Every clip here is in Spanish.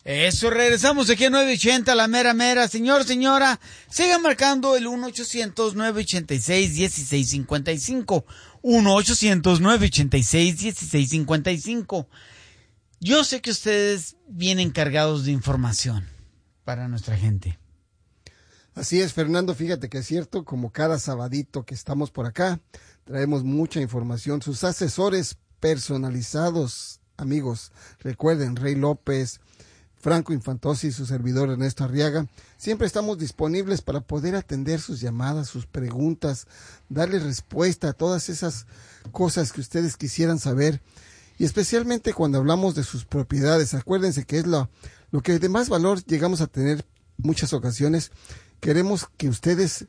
Eso, regresamos aquí a 980, la mera mera. Señor, señora, sigan marcando el 1-800-986-1655. 1-800-986-1655. Yo sé que ustedes vienen cargados de información para nuestra gente. Así es, Fernando, fíjate que es cierto, como cada sabadito que estamos por acá, traemos mucha información. Sus asesores personalizados, amigos, recuerden, Rey López, Franco Infantosi y su servidor Ernesto Arriaga, siempre estamos disponibles para poder atender sus llamadas, sus preguntas, darle respuesta a todas esas cosas que ustedes quisieran saber, y especialmente cuando hablamos de sus propiedades. Acuérdense que es lo que de más valor llegamos a tener muchas ocasiones. Queremos que ustedes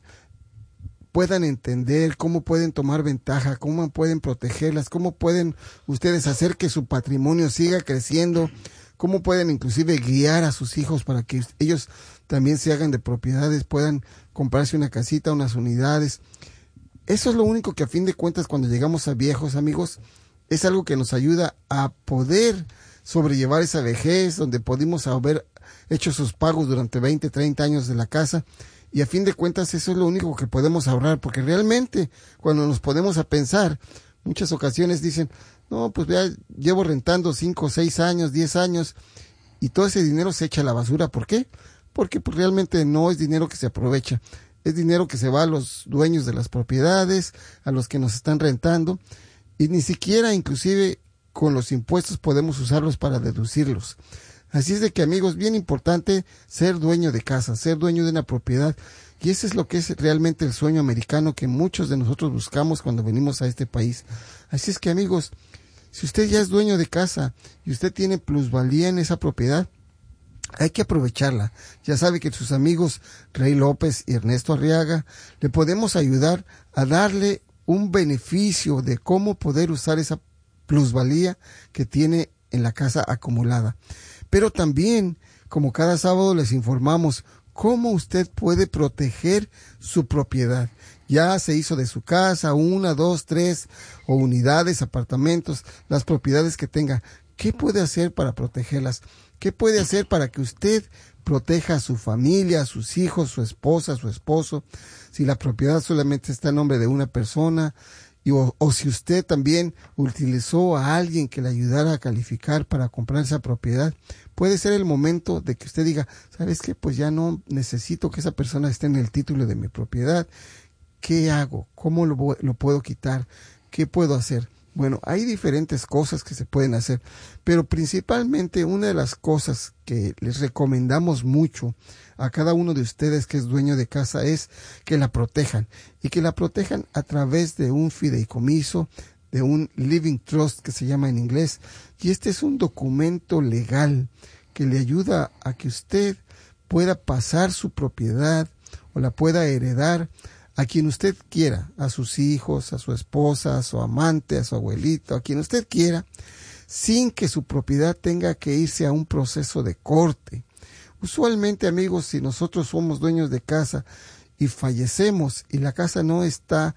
puedan entender cómo pueden tomar ventaja, cómo pueden protegerlas, cómo pueden ustedes hacer que su patrimonio siga creciendo, cómo pueden inclusive guiar a sus hijos para que ellos también se hagan de propiedades, puedan comprarse una casita, unas unidades. Eso es lo único que a fin de cuentas cuando llegamos a viejos, amigos, es algo que nos ayuda a poder sobrellevar esa vejez, donde pudimos haber hecho sus pagos durante 20, 30 años de la casa, y a fin de cuentas eso es lo único que podemos ahorrar, porque realmente cuando nos ponemos a pensar, muchas ocasiones dicen, no, pues ya llevo rentando 5, 6 años, 10 años, y todo ese dinero se echa a la basura. ¿Por qué? Porque pues realmente no es dinero que se aprovecha, es dinero que se va a los dueños de las propiedades, a los que nos están rentando, y ni siquiera inclusive con los impuestos podemos usarlos para deducirlos. Así es de que, amigos, bien importante ser dueño de casa, ser dueño de una propiedad, y ese es lo que es realmente el sueño americano que muchos de nosotros buscamos cuando venimos a este país. Así es que, amigos, si usted ya es dueño de casa y usted tiene plusvalía en esa propiedad, hay que aprovecharla. Ya sabe que sus amigos Rey López y Ernesto Arriaga le podemos ayudar a darle un beneficio de cómo poder usar esa plusvalía que tiene en la casa acumulada. Pero también, como cada sábado, les informamos cómo usted puede proteger su propiedad. Ya se hizo de su casa 1, 2, 3 o unidades, apartamentos, las propiedades que tenga. ¿Qué puede hacer para protegerlas? ¿Qué puede hacer para que usted proteja a su familia, a sus hijos, su esposa, su esposo? Si la propiedad solamente está en nombre de una persona, o si usted también utilizó a alguien que le ayudara a calificar para comprar esa propiedad, puede ser el momento de que usted diga, ¿sabes qué? Pues ya no necesito que esa persona esté en el título de mi propiedad. ¿Qué hago? ¿Cómo lo puedo quitar? ¿Qué puedo hacer? Bueno, hay diferentes cosas que se pueden hacer, pero principalmente una de las cosas que les recomendamos mucho a cada uno de ustedes que es dueño de casa es que la protejan, y que la protejan a través de un fideicomiso, de un living trust que se llama en inglés, y este es un documento legal que le ayuda a que usted pueda pasar su propiedad o la pueda heredar a quien usted quiera, a sus hijos, a su esposa, a su amante, a su abuelito, a quien usted quiera, sin que su propiedad tenga que irse a un proceso de corte. Usualmente, amigos, si nosotros somos dueños de casa y fallecemos y la casa no está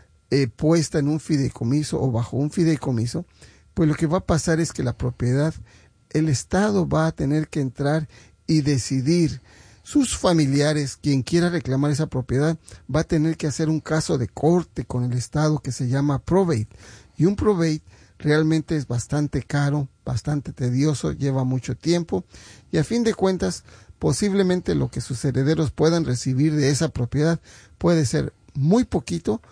puesta en un fideicomiso o bajo un fideicomiso, pues lo que va a pasar es que la propiedad, el Estado va a tener que entrar y decidir. Sus familiares, quien quiera reclamar esa propiedad, va a tener que hacer un caso de corte con el Estado que se llama probate. Y un probate realmente es bastante caro, bastante tedioso, lleva mucho tiempo, y a fin de cuentas, posiblemente lo que sus herederos puedan recibir de esa propiedad puede ser muy poquito